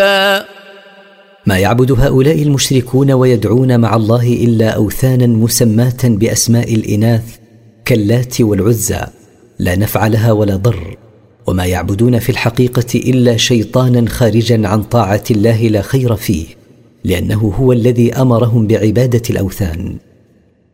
ما يعبد هؤلاء المشركون ويدعون مع الله إلا أوثانا مسماة بأسماء الإناث كاللات والعزى لا نفع لها ولا ضر، وما يعبدون في الحقيقة إلا شيطانا خارجا عن طاعة الله لا خير فيه، لأنه هو الذي أمرهم بعبادة الأوثان.